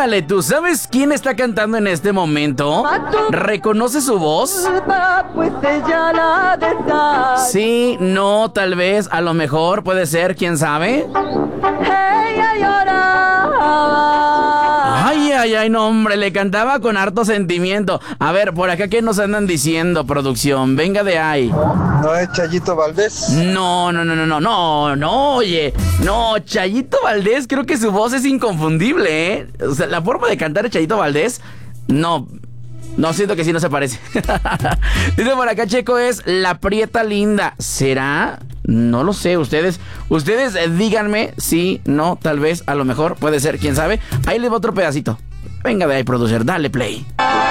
Dígale tú, ¿sabes quién está cantando en este momento? ¿Reconoce su voz? Pues ella la desea. Sí, no, tal vez, a lo mejor, puede ser, ¿quién sabe? Ella lloraba. Ay, ay, ay, no, hombre, le cantaba con harto sentimiento. A ver, por acá, ¿qué nos andan diciendo, producción? Venga de ahí. ¿No es Chayito Valdés? No, oye. No, Chayito Valdés, creo que su voz es inconfundible, ¿eh? O sea, la forma de cantar de Chayito Valdés, no, siento que sí no se parece. Dice por acá, Checo, es La Prieta Linda. ¿Será? No lo sé, ustedes díganme, sí, no, tal vez, a lo mejor, puede ser, quién sabe. Ahí les va otro pedacito. Venga de ahí, producer, dale play.